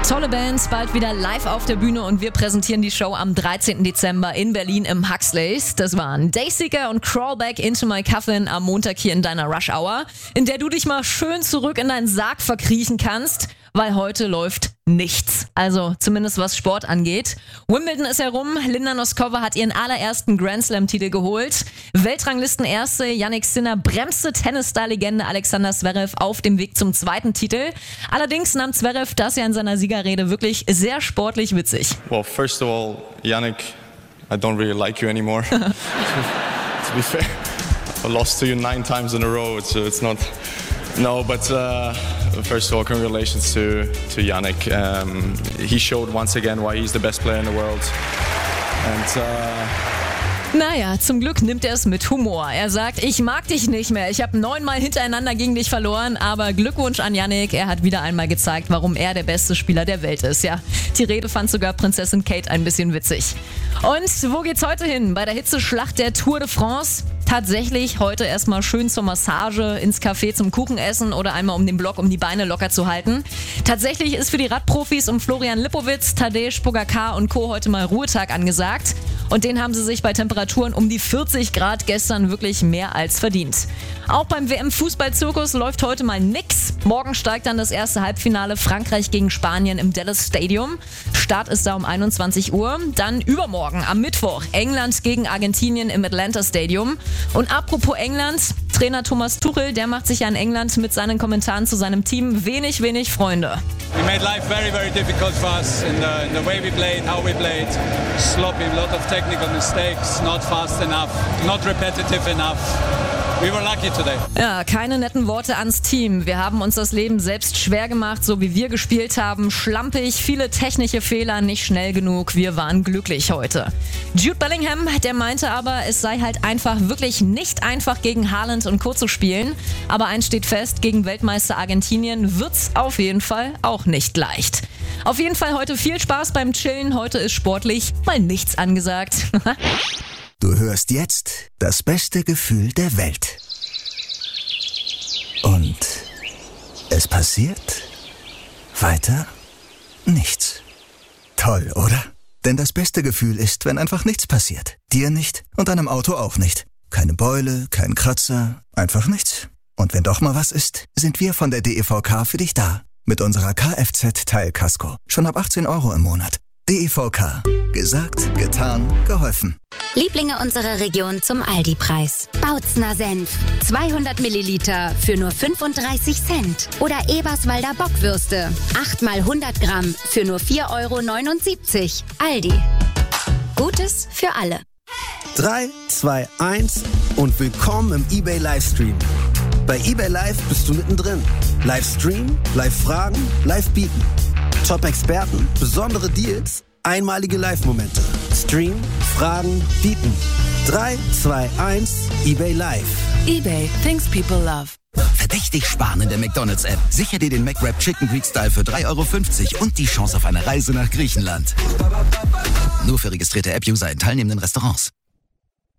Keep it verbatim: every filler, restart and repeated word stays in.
Tolle Bands, bald wieder live auf der Bühne und wir präsentieren die Show am dreizehnten Dezember in Berlin im Huxleys. Das waren Dayseeker und Crawlback Into My Coffin am Montag hier in deiner Rush Hour, in der du dich mal schön zurück in deinen Sarg verkriechen kannst, weil heute läuft nichts. Also zumindest was Sport angeht. Wimbledon ist herum, Linda Noskova hat ihren allerersten Grand Slam-Titel geholt. Weltranglistenerste Jannik Sinner bremste Tennisstar-Legende Alexander Zverev auf dem Weg zum zweiten Titel. Allerdings nahm Zverev das ja in seiner Siegerrede wirklich sehr sportlich witzig. Well, first of all, Jannik, I don't really like you anymore. To be fair, I lost to you nine times in a row, so it's not... No, but uh, first of all, congratulations to, to Jannik. Um, he showed once again why he's the best player in the world. And... Uh Naja, zum Glück nimmt er es mit Humor. Er sagt, ich mag dich nicht mehr. Ich habe neunmal hintereinander gegen dich verloren, aber Glückwunsch an Jannik. Er hat wieder einmal gezeigt, warum er der beste Spieler der Welt ist. Ja, die Rede fand sogar Prinzessin Kate ein bisschen witzig. Und wo geht's heute hin? Bei der Hitzeschlacht der Tour de France? Tatsächlich heute erstmal schön zur Massage, ins Café zum Kuchenessen oder einmal um den Block, um die Beine locker zu halten. Tatsächlich ist für die Radprofis um Florian Lipowitz, Tadej Pogačar und Co. heute mal Ruhetag angesagt. Und den haben sie sich bei Temperaturen um die vierzig Grad gestern wirklich mehr als verdient. Auch beim W M-Fußballzirkus läuft heute mal nix. Morgen steigt dann das erste Halbfinale Frankreich gegen Spanien im Dallas Stadium. Start ist da um einundzwanzig Uhr. Dann übermorgen am Mittwoch England gegen Argentinien im Atlanta Stadium. Und apropos England, Trainer Thomas Tuchel, der macht sich ja in England mit seinen Kommentaren zu seinem Team wenig, wenig Freunde. We made life very, very difficult for us in the, in the way we played, how we played. Sloppy, a lot of technical mistakes, not fast enough, not repetitive enough. We were lucky today. Ja, keine netten Worte ans Team. Wir haben uns das Leben selbst schwer gemacht, so wie wir gespielt haben. Schlampig, viele technische Fehler, nicht schnell genug. Wir waren glücklich heute. Jude Bellingham, der meinte aber, es sei halt einfach wirklich nicht einfach gegen Haaland und Co. zu spielen. Aber eins steht fest, gegen Weltmeister Argentinien wird's auf jeden Fall auch nicht leicht. Auf jeden Fall heute viel Spaß beim Chillen. Heute ist sportlich mal nichts angesagt. Du hörst jetzt das beste Gefühl der Welt. Und es passiert weiter nichts. Toll, oder? Denn das beste Gefühl ist, wenn einfach nichts passiert. Dir nicht und deinem Auto auch nicht. Keine Beule, kein Kratzer, einfach nichts. Und wenn doch mal was ist, sind wir von der D E V K für dich da. Mit unserer Kfz-Teilkasko. Schon ab achtzehn Euro im Monat. D E V K. Gesagt, getan, geholfen. Lieblinge unserer Region zum Aldi-Preis. Bautzner Senf. zweihundert Milliliter für nur fünfunddreißig Cent. Oder Eberswalder Bockwürste. acht mal hundert Gramm für nur vier Euro neunundsiebzig. Aldi. Gutes für alle. drei, zwei, eins und willkommen im eBay Livestream. Bei eBay Live bist du mittendrin. Livestream, Live-Fragen, Live-Bieten. Top-Experten, besondere Deals, einmalige Live-Momente. Stream, Fragen, Bieten. drei, zwei, eins, eBay Live. eBay, things people love. Verdächtig sparen in der McDonald's-App. Sicher dir den McWrap Chicken Greek Style für drei Euro fünfzig und die Chance auf eine Reise nach Griechenland. Nur für registrierte App-User in teilnehmenden Restaurants.